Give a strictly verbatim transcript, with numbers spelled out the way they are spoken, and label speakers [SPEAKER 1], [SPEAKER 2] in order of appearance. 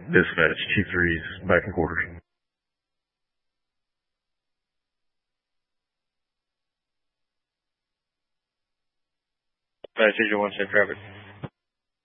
[SPEAKER 1] Dispatch, Chief three's back in quarters. Dispatch, Agent one, safe traffic.